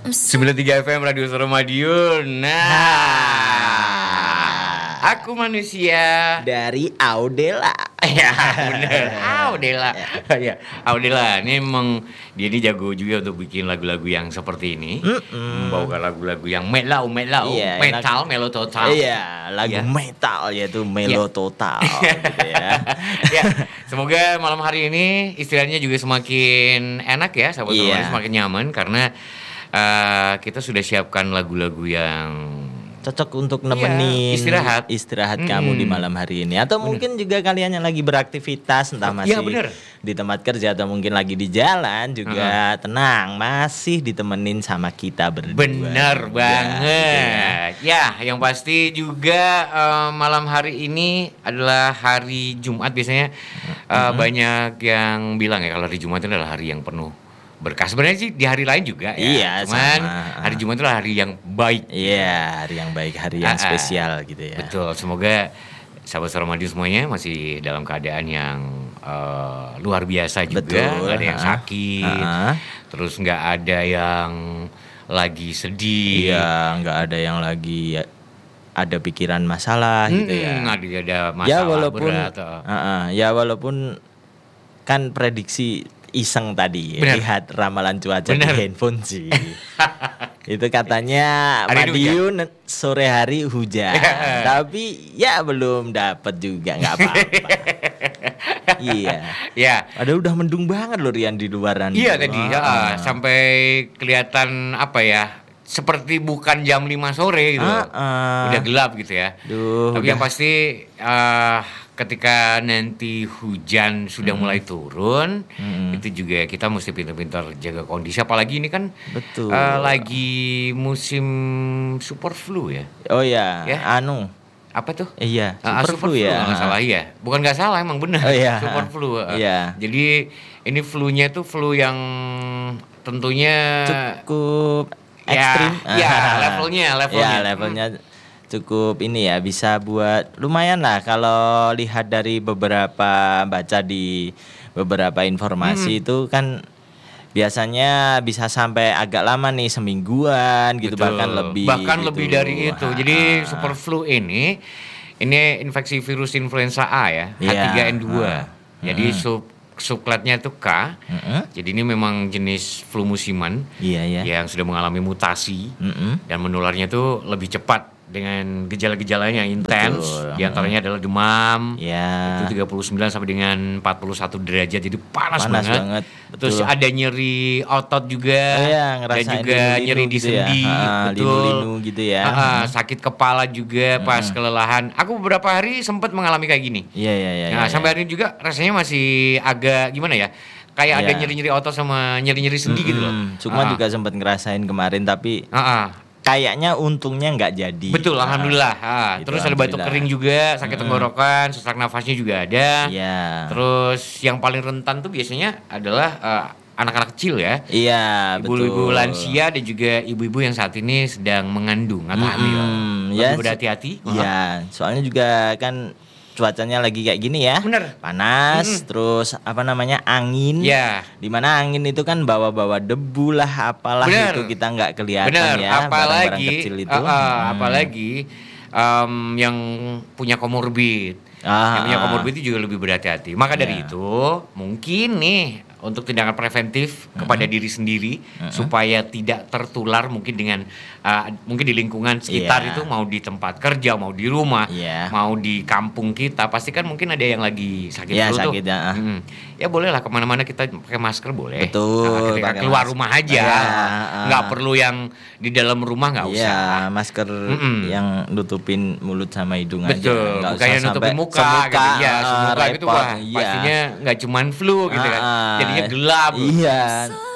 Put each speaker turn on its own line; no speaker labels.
93 FM Radio Suara Madiun. Aku manusia
dari Audela.
Ya bener, Audela. Ya, Audela ini emang dia ini jago juga untuk bikin lagu-lagu yang seperti ini. Membawakan lagu-lagu yang metal,
iya,
melo total.
Iya, lagu metal yaitu melo total gitu ya.
Ya, semoga malam hari ini istilahnya juga semakin enak ya, sahabat-sahabat, semakin nyaman karena kita sudah siapkan lagu-lagu yang
cocok untuk nemenin istirahat kamu di malam hari ini. Atau mungkin juga kalian yang lagi beraktivitas, entah masih di tempat kerja atau mungkin lagi di jalan juga tenang, masih ditemenin sama kita berdua.
Bener banget. Ya, yang pasti juga malam hari ini adalah hari Jumat. Biasanya banyak yang bilang ya kalau hari Jumat itu adalah hari yang penuh berkah. Sebenarnya sih di hari lain juga ya.
Iya,
cuman hari Jumat itu hari yang baik.
Iya, hari yang baik, hari yang spesial gitu ya.
Betul. Semoga sahabat Suara Madiun semuanya masih dalam keadaan yang luar biasa juga. Nggak ada yang sakit. Terus nggak ada yang lagi sedih.
Iya, nggak ada yang lagi ada pikiran masalah gitu ya.
Ada masalah
ya walaupun,
berat.
Ya walaupun kan prediksi iseng tadi lihat ramalan cuaca di handphone sih. Itu katanya Madiun sore hari hujan. Tapi ya belum dapat juga, nggak apa-apa. Iya. Ya. Ada udah mendung banget loh Rian di luaran.
Iya tadi sampai kelihatan apa ya? Seperti bukan jam 5 sore gitu. Udah gelap gitu ya. Tapi yang pasti ketika nanti hujan sudah mulai turun, itu juga kita mesti pintar-pintar jaga kondisi. Apalagi ini kan lagi musim super flu ya.
Oh ya. Apa tuh? Iya,
super flu ya. Nggak salah ya. Bukan nggak salah, emang benar. Super flu. Jadi ini flu-nya tuh flu yang tentunya
cukup ekstrim.
Levelnya
cukup ini ya, bisa buat lumayan lah kalau lihat dari beberapa baca di beberapa informasi itu kan biasanya bisa sampai agak lama nih, semingguan gitu. Bahkan
lebih dari itu. Jadi super flu ini infeksi virus influenza A ya, H3N2. Jadi subklatnya itu K. Jadi ini memang jenis flu musiman yang sudah mengalami mutasi dan menularnya itu lebih cepat dengan gejala-gejalanya intens. Di antaranya adalah demam. Itu 39 sampai dengan 41 derajat. Jadi panas banget. Terus ada nyeri otot juga. Dan juga nyeri di sendi.
Linu-linu gitu ya.
Sakit kepala juga pas kelelahan. Aku beberapa hari sempat mengalami kayak gini. Sampai hari ini juga rasanya masih agak gimana ya? Kayak ada nyeri-nyeri otot sama nyeri-nyeri sendi gitu loh.
Cuma juga sempat ngerasain kemarin tapi kayaknya untungnya nggak jadi.
Betul, alhamdulillah. Terus ada batuk kering juga, sakit tenggorokan, sesak nafasnya juga ada. Terus yang paling rentan tuh biasanya adalah anak-anak kecil ya. Ibu-ibu lansia dan juga ibu-ibu yang saat ini sedang mengandung atau hamil. Lebih berhati-hati.
Soalnya juga kan cuacanya lagi kayak gini ya. Panas, terus angin. Dimana angin itu kan bawa-bawa debu lah, apalah itu kita nggak kelihatan ya. Barang-barang kecil itu.
Apalagi yang punya komorbid. Yang punya komorbid itu juga lebih berhati-hati. Maka dari itu mungkin nih untuk tindakan preventif kepada diri sendiri supaya tidak tertular mungkin dengan mungkin di lingkungan sekitar itu, mau di tempat kerja, mau di rumah, mau di kampung kita, pasti kan mungkin ada yang lagi sakit flu tuh. Ya bolehlah kemana-mana kita pakai masker boleh. Ketika keluar rumah aja, nggak perlu yang di dalam rumah nggak usah.
Masker yang nutupin mulut sama hidung aja.
Nggak usah nutupin muka gitu. Semuka gitu pastinya nggak cuman flu gitu kan. Jadinya gelap.